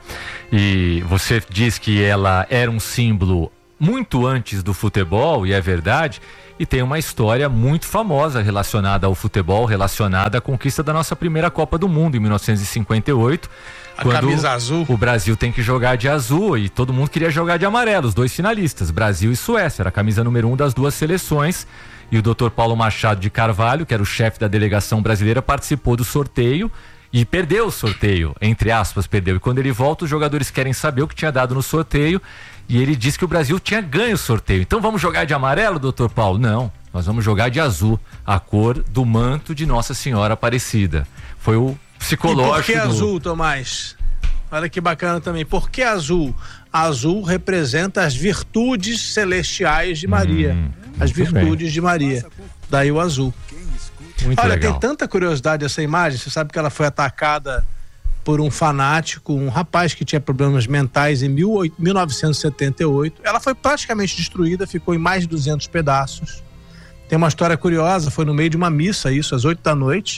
E você diz que ela era um símbolo muito antes do futebol, e é verdade, e tem uma história muito famosa relacionada ao futebol, relacionada à conquista da nossa primeira Copa do Mundo em mil novecentos e cinquenta e oito. A quando camisa azul. O Brasil tem que jogar de azul e todo mundo queria jogar de amarelo, os dois finalistas, Brasil e Suécia, era a camisa número um das duas seleções. E o doutor Paulo Machado de Carvalho, que era o chefe da delegação brasileira, participou do sorteio e perdeu o sorteio, entre aspas, perdeu. E quando ele volta, os jogadores querem saber o que tinha dado no sorteio e ele disse que o Brasil tinha ganho o sorteio. Então vamos jogar de amarelo, doutor Paulo? Não, nós vamos jogar de azul, a cor do manto de Nossa Senhora Aparecida. Foi o psicológico. E por que do... azul, Tomás? Olha que bacana também. Por que azul? Azul representa as virtudes celestiais de Maria. Hum, as virtudes bem. de Maria. Daí o azul. Muito Olha, legal. tem tanta curiosidade essa imagem. Você sabe que ela foi atacada por um fanático, um rapaz que tinha problemas mentais em mil novecentos e setenta e oito. Ela foi praticamente destruída, ficou em mais de duzentos pedaços. Tem uma história curiosa, foi no meio de uma missa, isso, às oito da noite.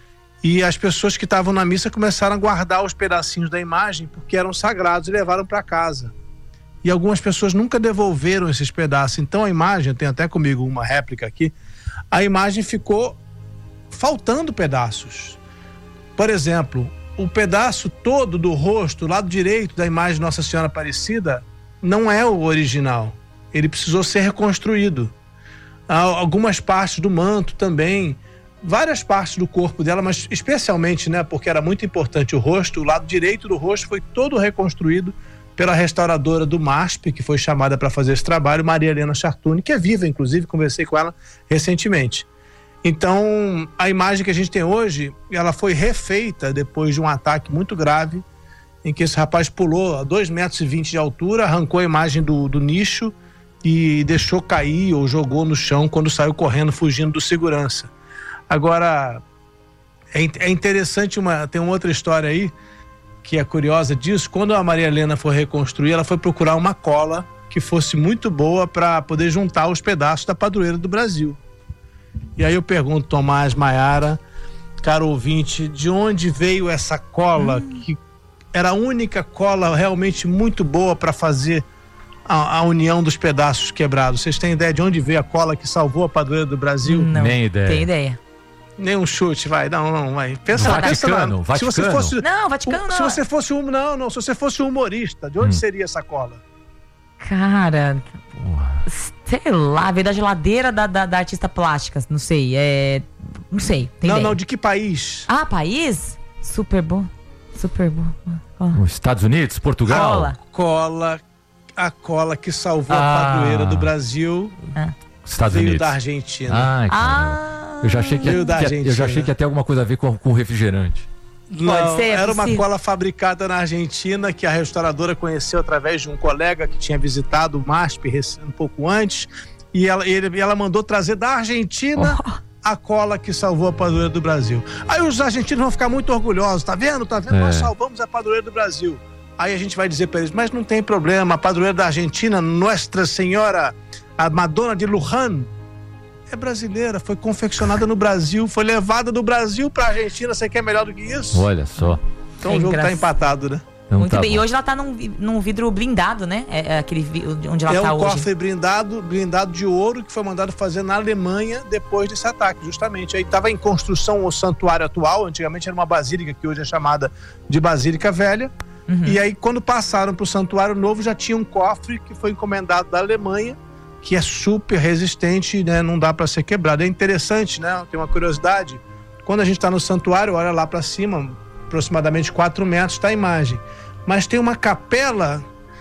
E as pessoas que estavam na missa começaram a guardar os pedacinhos da imagem porque eram sagrados e levaram para casa. E algumas pessoas nunca devolveram esses pedaços. Então a imagem, eu tenho até comigo uma réplica aqui, a imagem ficou faltando pedaços. Por exemplo, o pedaço todo do rosto, lado direito da imagem de Nossa Senhora Aparecida, não é o original. Ele precisou ser reconstruído. Algumas partes do manto também, várias partes do corpo dela, mas especialmente, né, porque era muito importante o rosto, o lado direito do rosto foi todo reconstruído pela restauradora do M A S P, que foi chamada para fazer esse trabalho, Maria Helena Chartuni, que é viva, inclusive, conversei com ela recentemente. Então, a imagem que a gente tem hoje, ela foi refeita depois de um ataque muito grave, em que esse rapaz pulou a dois metros e vinte de altura, arrancou a imagem do, do nicho e deixou cair ou jogou no chão quando saiu correndo, fugindo do segurança. Agora, é, é interessante, uma, tem uma outra história aí, que é curiosa disso. Quando a Maria Helena foi reconstruir, ela foi procurar uma cola que fosse muito boa para poder juntar os pedaços da padroeira do Brasil. E aí eu pergunto, Tomás, Maiara, caro ouvinte, de onde veio essa cola, hum. que era a única cola realmente muito boa para fazer a, a união dos pedaços quebrados? Vocês têm ideia de onde veio a cola que salvou a padroeira do Brasil? Não, nem ideia. Tem ideia. Nem um chute, vai, não, não, vai. Pensa lá, pensa lá. Vaticano? Se você fosse, não, Vaticano um, não. Se você fosse um, não, não, se você fosse um humorista, de onde hum. seria essa cola? Cara, sei lá, veio da geladeira da, da, da artista plástica, não sei, é, não sei. Tem não, ideia. não, de que país? Ah, país? Super bom, super bom. Oh. Os Estados Unidos, Portugal? Cola. Cola, a cola que salvou ah. a padroeira do Brasil. Ah. Estados veio Unidos. da Argentina. Ai, ah. Eu já achei que, ia, que ia, eu já achei que ia ter alguma coisa a ver com, com refrigerante. Não, Pode ser, é era uma possível. cola fabricada na Argentina que a restauradora conheceu através de um colega que tinha visitado o M A S P um pouco antes, e ela, ele, ela mandou trazer da Argentina oh. a cola que salvou a padroeira do Brasil. Aí os argentinos vão ficar muito orgulhosos, tá vendo? Tá vendo? É. Nós salvamos a padroeira do Brasil. Aí a gente vai dizer para eles, mas não tem problema, a padroeira da Argentina, Nossa Senhora, a Madonna de Luján, é brasileira, foi confeccionada no Brasil, foi levada do Brasil pra Argentina. Você quer melhor do que isso? Olha só. Então é o jogo engraçado. Tá empatado, né? Então, muito tá bem. bom. E hoje ela tá num, num vidro blindado, né? É, é aquele onde ela é tá um hoje. É um cofre blindado, blindado de ouro que foi mandado fazer na Alemanha depois desse ataque, justamente. Aí tava em construção o santuário atual, antigamente era uma basílica que hoje é chamada de Basílica Velha. Uhum. E aí quando passaram pro santuário novo já tinha um cofre que foi encomendado da Alemanha, que é super resistente, né? Não dá para ser quebrado. É interessante, né? Tem uma curiosidade. Quando a gente está no santuário, olha lá para cima, aproximadamente quatro metros, está a imagem. Mas tem uma capela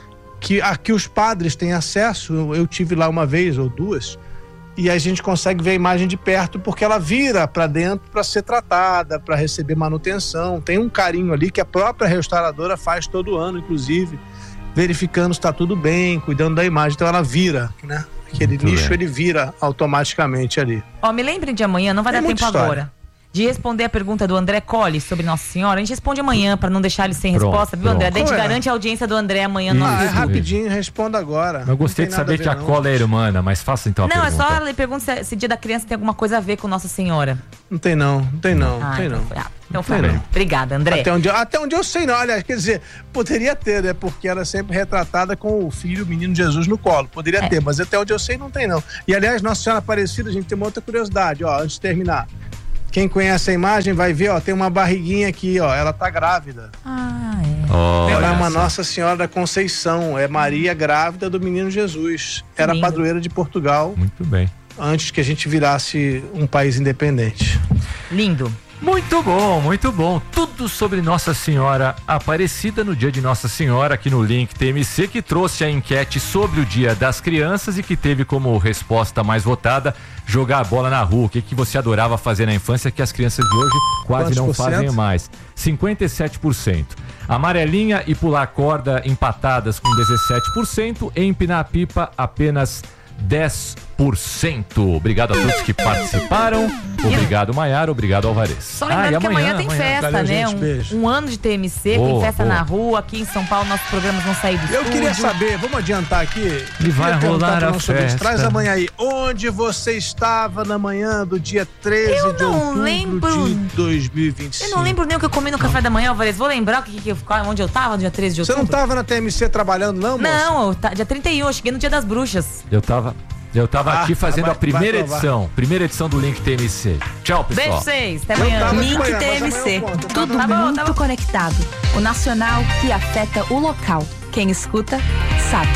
que aqui os padres têm acesso. Eu, eu tive lá uma vez ou duas e a gente consegue ver a imagem de perto porque ela vira para dentro para ser tratada, para receber manutenção. Tem um carinho ali que a própria restauradora faz todo ano, inclusive, verificando se está tudo bem, cuidando da imagem. Então ela vira, né? Aquele Muito lixo bem. ele vira automaticamente ali. Ó, me lembrem de amanhã, não vai Tem dar muita tempo história. agora, de responder a pergunta do André Colli sobre Nossa Senhora. A gente responde amanhã pra não deixar ele sem Pronto, resposta, viu, André? Daí a gente Qual é? garante a audiência do André amanhã no Ah, é YouTube. rapidinho, responda agora. Eu gostei Não de tem nada saber que a ver, não. cola é irmã, mas faça então a Não, é pergunta. só ela pergunta se esse dia da criança tem alguma coisa a ver com Nossa Senhora. Não tem não, não tem não, não Ah, tem então não. foi- ah, então Não tem foi. não. Obrigada, André. Até onde, eu- até onde eu sei não, aliás, quer dizer, poderia ter, né, porque ela é sempre retratada com o filho, o menino Jesus no colo, poderia É. ter, mas até onde eu sei não tem não. E aliás, Nossa Senhora Aparecida, a gente tem uma outra curiosidade, ó, antes de terminar. Quem conhece a imagem vai ver, ó, tem uma barriguinha aqui, ó, ela tá grávida. Ah, é. Olha Ela é uma só. Nossa Senhora da Conceição, é Maria grávida do menino Jesus. Era Lindo. padroeira de Portugal Muito bem. antes que a gente virasse um país independente. Lindo. Muito bom, muito bom. Tudo sobre Nossa Senhora Aparecida no dia de Nossa Senhora, aqui no Link T M C, que trouxe a enquete sobre o Dia das Crianças e que teve como resposta mais votada jogar a bola na rua. O que, que você adorava fazer na infância que as crianças de hoje quase Quantos não por fazem cento? mais. cinquenta e sete por cento. Amarelinha e pular corda empatadas com dezessete por cento. Empinar a pipa apenas dez por cento. Obrigado a todos que participaram. Obrigado, Maiara. Obrigado, Alvarez. Só lembrando Ah, e que amanhã, tem festa, Valeu, né? gente, beijo. Um, um ano de T M C, tem Boa, festa boa. na rua. Aqui em São Paulo, nossos programas vão sair do Eu estúdio. queria saber, vamos adiantar aqui. E Eu vai queria perguntar rolar pro a nosso ouvinte, festa. Traz amanhã aí. Onde você estava na manhã do dia treze Eu de não outubro lembro. de dois mil e vinte e cinco? Eu não lembro nem o que eu comi no café da manhã, Alvarez. Vou lembrar o que, que eu, onde eu tava no dia treze de Você outubro. não estava na T M C trabalhando, não, moça? Não, eu tá- dia trinta e um, eu cheguei no dia das bruxas. Eu tava, eu tava Ah, aqui fazendo vai- a primeira vai provar. edição. Primeira edição do Link T M C. Tchau, pessoal. Beijo pra vocês, até Eu amanhã. tava de Link manhã, mas T M C. amanhã eu conto. Eu Tudo Tá bom, muito tá bom. conectado. O nacional que afeta o local. Quem escuta, sabe.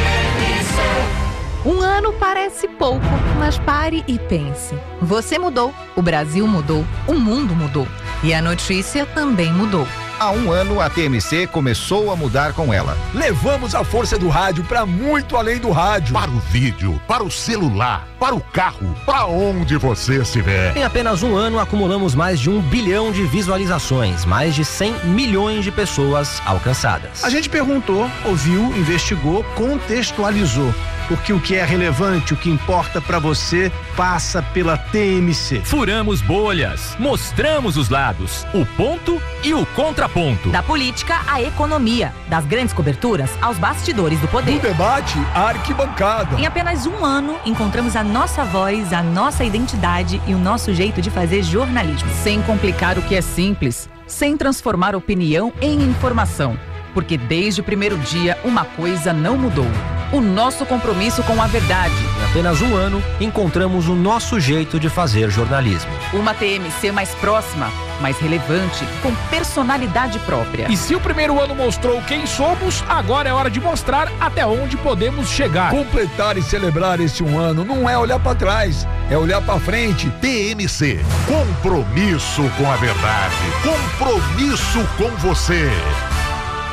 Um ano parece pouco, mas pare e pense. Você mudou, o Brasil mudou, o mundo mudou. E a notícia também mudou. Há um ano, a T M C começou a mudar com ela. Levamos a força do rádio para muito além do rádio. Para o vídeo, para o celular, para o carro, para onde você estiver. Em apenas um ano, acumulamos mais de um bilhão de visualizações, mais de cem milhões de pessoas alcançadas. A gente perguntou, ouviu, investigou, contextualizou. Porque o que é relevante, o que importa pra você, passa pela T M C. Furamos bolhas, mostramos os lados, o ponto e o contraponto. Da política à economia, das grandes coberturas aos bastidores do poder. Do debate à arquibancada. Em apenas um ano, encontramos a nossa voz, a nossa identidade e o nosso jeito de fazer jornalismo. Sem complicar o que é simples, sem transformar opinião em informação. Porque desde o primeiro dia, uma coisa não mudou: o nosso compromisso com a verdade. Em apenas um ano, encontramos o nosso jeito de fazer jornalismo. Uma T M C mais próxima, mais relevante, com personalidade própria. E se o primeiro ano mostrou quem somos, agora é hora de mostrar até onde podemos chegar. Completar e celebrar esse um ano não é olhar para trás, é olhar para frente. T M C, compromisso com a verdade, compromisso com você.